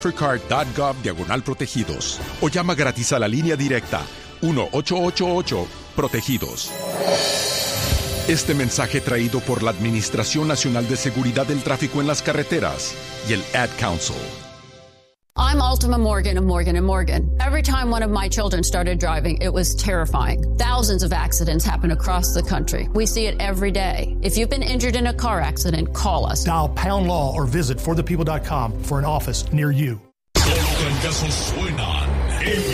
Mastercard.gov/protegidos o llama gratis a la línea directa 1-888-PROTEGIDOS. Este mensaje traído por la Administración Nacional de Seguridad del Tráfico en las Carreteras y el Ad Council. I'm Ultima Morgan of Morgan & Morgan. Every time one of my children started driving, it was terrifying. Thousands of accidents happen across the country. We see it every day. If you've been injured in a car accident, call us. Dial #law or visit forthepeople.com for an office near you. Solo trancasos suenan.